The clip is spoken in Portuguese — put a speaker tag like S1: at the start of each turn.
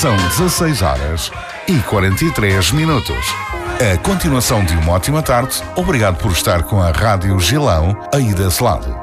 S1: São 16h43. A continuação de uma ótima tarde. Obrigado por estar com a Rádio Gilão aí desse lado.